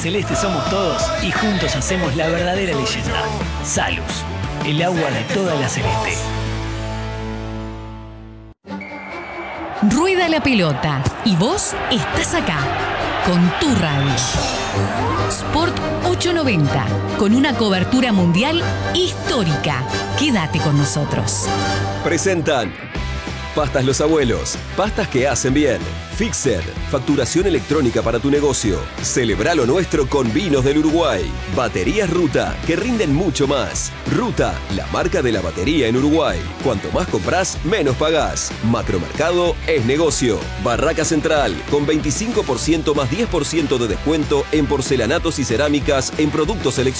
celeste somos todos y juntos hacemos la verdadera leyenda. Salus, el agua de toda la celeste. Rueda la pelota y vos estás acá, con tu radio. Sport 890, con una cobertura mundial histórica. Quédate con nosotros. Presentan Pastas Los Abuelos, pastas que hacen bien. Fixer, facturación electrónica para tu negocio. Celebra lo nuestro con vinos del Uruguay. Baterías Ruta, que rinden mucho más. Ruta, la marca de la batería en Uruguay. Cuanto más compras, menos pagás. Macromercado es negocio. Barraca Central, con 25% más 10% de descuento en porcelanatos y cerámicas en productos seleccionados.